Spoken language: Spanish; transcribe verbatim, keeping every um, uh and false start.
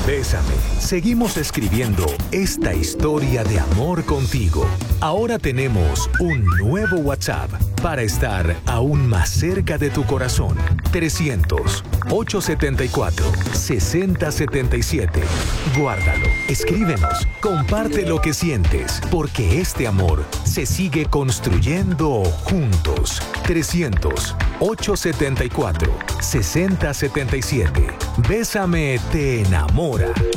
Bésame. Seguimos escribiendo esta historia de amor contigo. Ahora tenemos un nuevo WhatsApp para estar aún más cerca de tu corazón. trescientos, ochocientos setenta y cuatro, sesenta setenta y siete. Guárdalo, escríbenos, comparte lo que sientes, porque este amor se sigue construyendo juntos. trescientos, ochocientos setenta y cuatro, sesenta setenta y siete. Bésame te enamora.